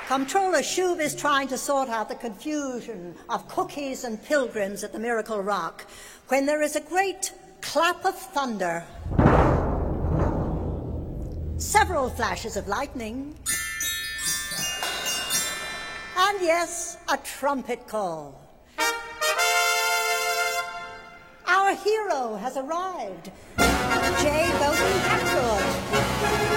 Comptroller Shub is trying to sort out the confusion of cookies and pilgrims at the Miracle Rock when there is a great clap of thunder, several flashes of lightning, and yes, a trumpet call. Our hero has arrived, J. Bowden Hatfield.